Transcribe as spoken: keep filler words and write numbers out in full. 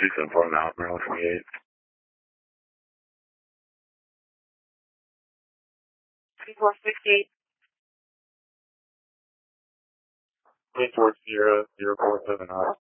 six and four now, Maryland twenty-eight. three four six eight. Three four zero zero four seven nine.